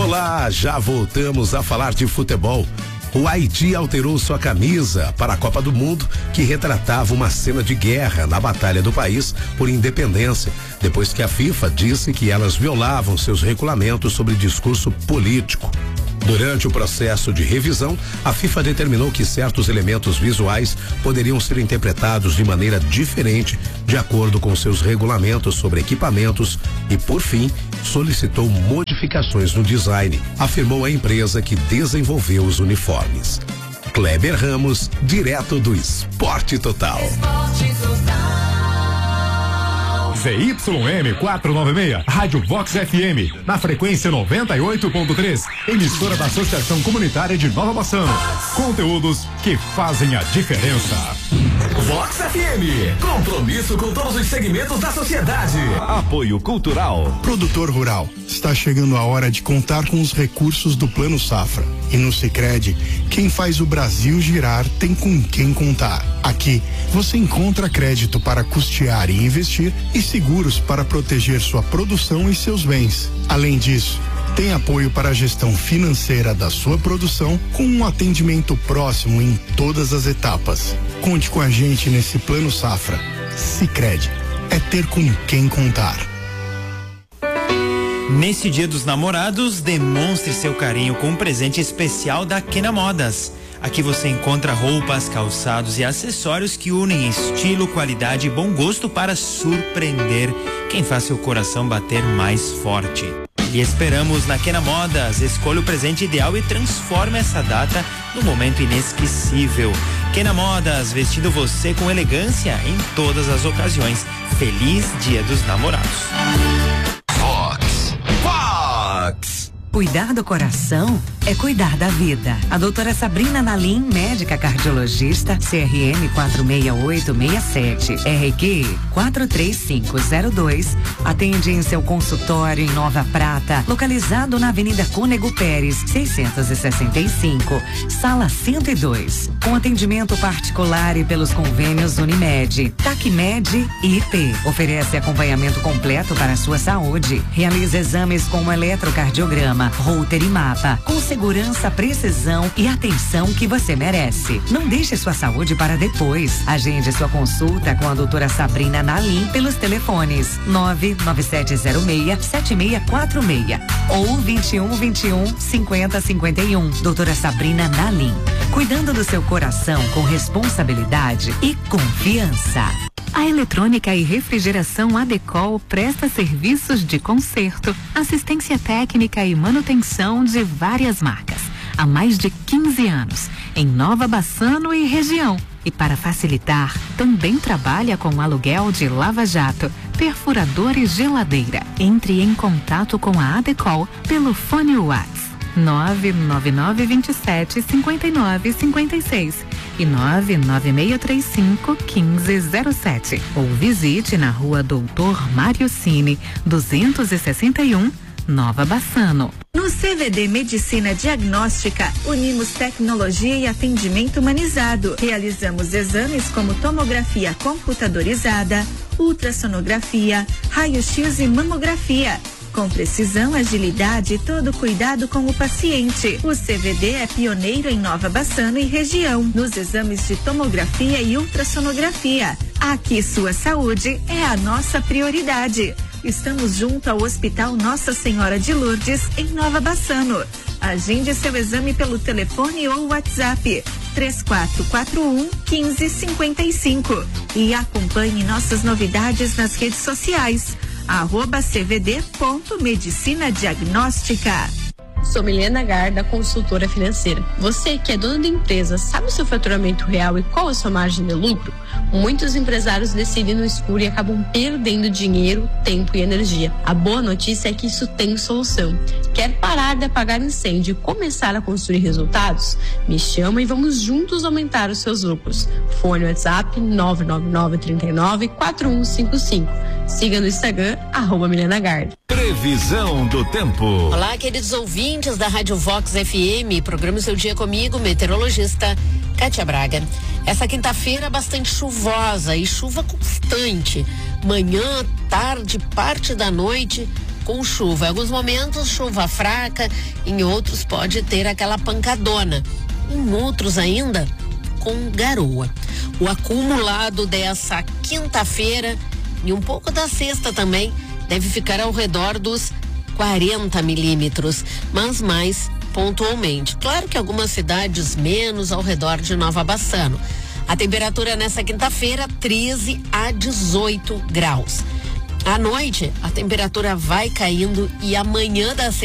Olá, já voltamos a falar de futebol. O Haiti alterou sua camisa para a Copa do Mundo, que retratava uma cena de guerra na batalha do país por independência, depois que a FIFA disse que elas violavam seus regulamentos sobre discurso político. Durante o processo de revisão, a FIFA determinou que certos elementos visuais poderiam ser interpretados de maneira diferente de acordo com seus regulamentos sobre equipamentos e, por fim, solicitou modificações no design, afirmou a empresa que desenvolveu os uniformes. Kleber Ramos, direto do Esporte Total. ZYM 496, Rádio Vox FM, na frequência 98.3, emissora da Associação Comunitária de Nova Bassano. Conteúdos que fazem a diferença. Vox FM, compromisso com todos os segmentos da sociedade. Apoio Cultural. Produtor rural, está chegando a hora de contar com os recursos do Plano Safra. E no Sicredi, quem faz o Brasil girar tem com quem contar. Aqui, você encontra crédito para custear e investir e seguros para proteger sua produção e seus bens. Além disso, tem apoio para a gestão financeira da sua produção com um atendimento próximo em todas as etapas. Conte com a gente nesse Plano Safra. Sicredi, é ter com quem contar. Nesse Dia dos Namorados, demonstre seu carinho com um presente especial da Quena Modas. Aqui você encontra roupas, calçados e acessórios que unem estilo, qualidade e bom gosto para surpreender quem faz seu coração bater mais forte. E esperamos na Quena Modas. Escolha o presente ideal e transforme essa data num momento inesquecível. Quena Modas, vestindo você com elegância em todas as ocasiões. Feliz Dia dos Namorados. Vox. Cuidar do coração é cuidar da vida. A doutora Sabrina Nalim, médica cardiologista, CRM 46867, RQ 43502, atende em seu consultório em Nova Prata, localizado na Avenida Cônego Pérez, 665, sala 102, com atendimento particular e pelos convênios Unimed, TACMED e IP. Oferece acompanhamento completo para a sua saúde. Realiza exames como eletrocardiograma, Holter e mapa, com segurança, precisão e atenção que você merece. Não deixe sua saúde para depois. Agende sua consulta com a doutora Sabrina Nalim pelos telefones 99706-7646 ou 2121-5051. Doutora Sabrina Nalim, cuidando do seu coração com responsabilidade e confiança. A Eletrônica e Refrigeração Adecol presta serviços de conserto, assistência técnica e manutenção de várias marcas. Há mais de 15 anos, em Nova Bassano e região. E para facilitar, também trabalha com aluguel de lava-jato, perfurador e geladeira. Entre em contato com a Adecol pelo fone WhatsApp 99927-5956 e 99635-1507 ou visite na Rua Doutor Mário Cine 261, Nova Bassano. No CVD Medicina Diagnóstica, unimos tecnologia e atendimento humanizado. Realizamos exames como tomografia computadorizada, ultrassonografia, raio-x e mamografia. Com precisão, agilidade e todo cuidado com o paciente. O CVD é pioneiro em Nova Bassano e região, nos exames de tomografia e ultrassonografia. Aqui sua saúde é a nossa prioridade. Estamos junto ao Hospital Nossa Senhora de Lourdes, em Nova Bassano. Agende seu exame pelo telefone ou WhatsApp 3441-1555 e acompanhe nossas novidades nas redes sociais. @cvd.medicina diagnóstica. Sou Milena Garda, consultora financeira. Você que é dono da empresa, sabe o seu faturamento real e qual a sua margem de lucro? Muitos empresários decidem no escuro e acabam perdendo dinheiro, tempo e energia. A boa notícia é que isso tem solução. Quer parar de apagar incêndio e começar a construir resultados? Me chama e vamos juntos aumentar os seus lucros. Fone WhatsApp 999394155. Siga no Instagram, @Milena Garda. Previsão do tempo. Olá, queridos ouvintes da Rádio Vox FM. Programa Seu Dia comigo, meteorologista Kátia Braga. Essa quinta-feira bastante chuvosa e chuva constante. Manhã, tarde, parte da noite, com chuva. Em alguns momentos, chuva fraca, em outros pode ter aquela pancadona. Em outros ainda, com garoa. O acumulado dessa quinta-feira e um pouco da sexta também deve ficar ao redor dos 40 milímetros, mas mais pontualmente. Claro que algumas cidades menos ao redor de Nova Bassano. A temperatura nessa quinta-feira, 13 a 18 graus. À noite, a temperatura vai caindo e amanhã da